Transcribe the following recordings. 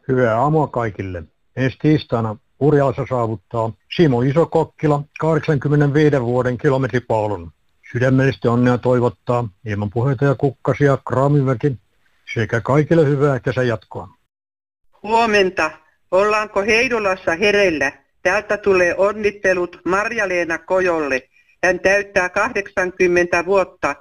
Hyvää aamua kaikille. Ensi tiistaina Urjalassa saavuttaa Simo Isokokkila 85 vuoden kilometripaalun. Sydämellisesti onnea toivottaa ilman puheita ja kukkasia Kraamiväki sekä kaikille hyvää kesänjatkoa. Huomenta. Ollaanko Heidolassa hereillä? Täältä tulee onnittelut Marja-Leena Kojolle. Hän täyttää 80 vuotta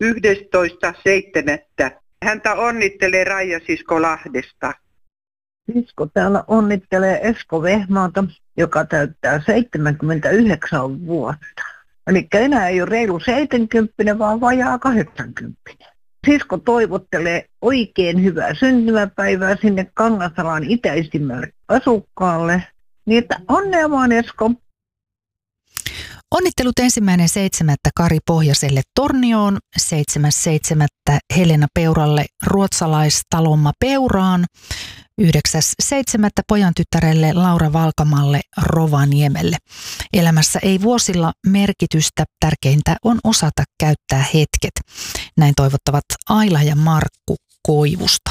11.7. Häntä onnittelee Raija-sisko Lahdesta. Sisko täällä onnittelee Esko Vehmaata, joka täyttää 79 vuotta. Eli enää ei ole reilu 70, vaan vajaa 80. Sisko toivottelee oikein hyvää syntymäpäivää sinne Kangasalan itäisimmälle asukkaalle. Niin että onnea vaan, Esko. Onnittelut 1.7. Kari Pohjaselle Tornioon, 7.7. Helena Peuralle Ruotsalaistalomma Peuraan, 9.7. pojan tyttärelle Laura Valkamalle Rovaniemelle. Elämässä ei vuosilla merkitystä, tärkeintä on osata käyttää hetket. Näin toivottavat Aila ja Markku Koivusta.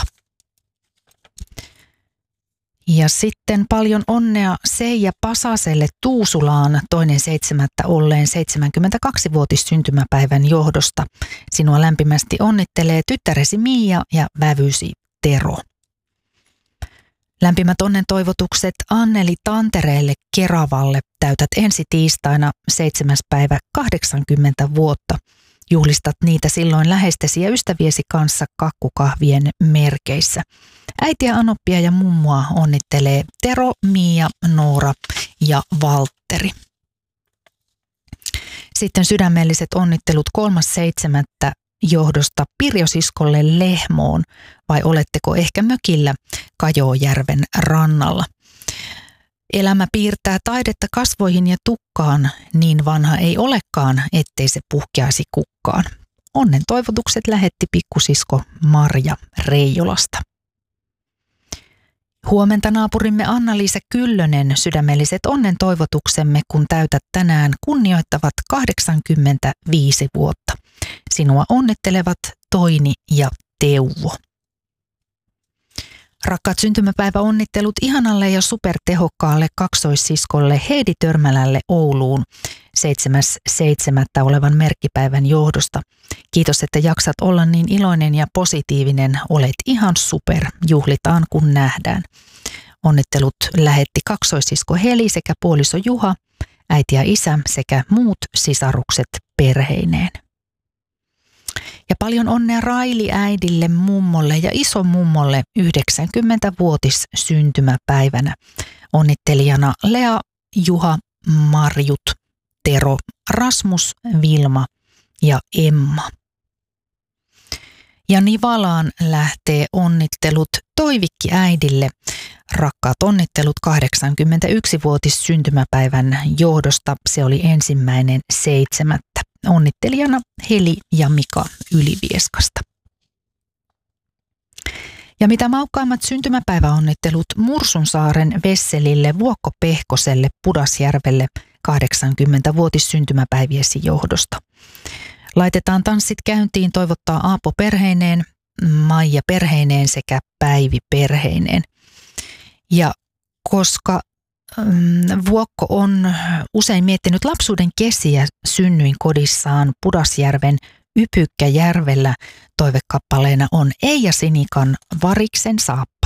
Ja sitten paljon onnea Seija Pasaselle Tuusulaan 2.7. olleen 72-vuotis syntymäpäivän johdosta. Sinua lämpimästi onnittelee tyttäresi Miia ja vävysi Tero. Lämpimät onnen toivotukset Anneli Tantereelle Keravalle. Täytät ensi tiistaina 7. päivä 80 vuotta. Juhlistat niitä silloin läheistesi ja ystäviesi kanssa kakkukahvien merkeissä. Äitiä, anoppia ja mummoa onnittelee Tero, Miia, Noora ja Valtteri. Sitten sydämelliset onnittelut 3.7. johdosta Pirjo-siskolle Lehmoon, vai oletteko ehkä mökillä Kajoojärven rannalla? Elämä piirtää taidetta kasvoihin ja tukkaan, niin vanha ei olekaan, ettei se puhkeaisi kukkaan. Onnen toivotukset lähetti pikkusisko Marja Reijolasta. Huomenta naapurimme Anna-Liisa Kyllönen, sydämelliset onnen toivotuksemme, kun täytät tänään kunnioittavat 85 vuotta. Sinua onnittelevat Toini ja Teuvo. Rakkaat syntymäpäiväonnittelut ihanalle ja supertehokkaalle kaksoissiskolle Heidi Törmälälle Ouluun 7.7. olevan merkkipäivän johdosta. Kiitos, että jaksat olla niin iloinen ja positiivinen. Olet ihan super. Juhlitaan kun nähdään. Onnittelut lähetti kaksoissisko Heli sekä puoliso Juha, äiti ja isä sekä muut sisarukset perheineen. Ja paljon onnea Raili äidille, mummolle ja isomummolle 90-vuotis syntymäpäivänä. Onnittelijana Lea, Juha, Marjut, Tero, Rasmus, Vilma ja Emma. Ja Nivalaan lähtee onnittelut Toivikki äidille. Rakkaat onnittelut 81-vuotis syntymäpäivän johdosta. Se oli 1.7. Onnittelijana Heli ja Mika Ylivieskasta. Ja mitä maukkaimmat syntymäpäiväonnittelut Mursunsaaren Vesselille Vuokko Pehkoselle Pudasjärvelle 80-vuotis syntymäpäiviesi johdosta. Laitetaan tanssit käyntiin toivottaa Aapo perheineen, Maija perheineen sekä Päivi perheineen. Ja koska Vuokko on usein miettinyt lapsuuden kesiä synnyinkodissaan Pudasjärven Ypykkäjärvellä, toivekappaleena on Eija Sinikan Variksen saappaat.